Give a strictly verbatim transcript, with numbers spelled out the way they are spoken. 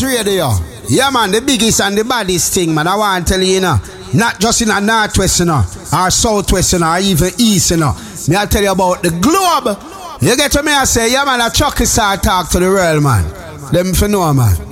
Rose Radio. Yeah, man, the biggest and the baddest thing, man. I want to tell you, you know, not just in a northwest, you know, or southwest, you know, or even east, you know. Me I tell you about the globe. You get to me, I say, yeah, man, a Chucky start talk to the world, man. Them for know, man.